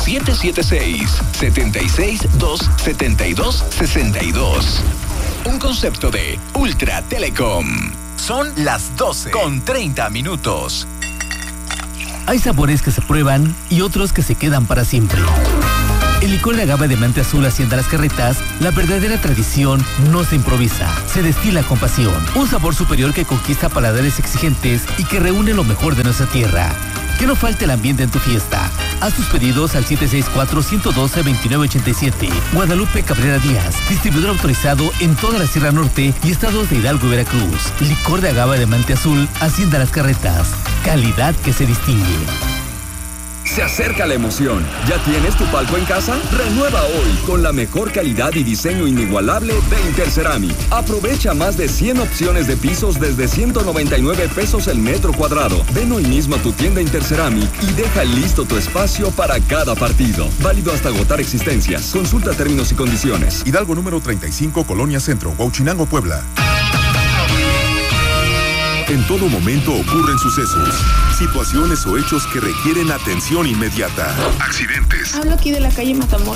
776-272-62. Un concepto de Ultra Telecom. Son las 12:30. Hay sabores que se prueban y otros que se quedan para siempre. El licor de agave de Mante Azul Hacienda Las Carretas, la verdadera tradición no se improvisa, se destila con pasión. Un sabor superior que conquista paladares exigentes y que reúne lo mejor de nuestra tierra. Que no falte el ambiente en tu fiesta. Haz tus pedidos al 764-112-2987. Guadalupe Cabrera Díaz, distribuidor autorizado en toda la Sierra Norte y estados de Hidalgo y Veracruz. Licor de agave de Mante Azul Hacienda Las Carretas. Calidad que se distingue. Se acerca la emoción. ¿Ya tienes tu palco en casa? Renueva hoy con la mejor calidad y diseño inigualable de Interceramic. Aprovecha más de 100 opciones de pisos desde 199 pesos el metro cuadrado. Ven hoy mismo a tu tienda Interceramic y deja listo tu espacio para cada partido. Válido hasta agotar existencias. Consulta términos y condiciones. Hidalgo número 35, Colonia Centro, Huauchinango, Puebla. En todo momento ocurren sucesos, situaciones o hechos que requieren atención inmediata. Accidentes. Hablo aquí de la calle Matamoros.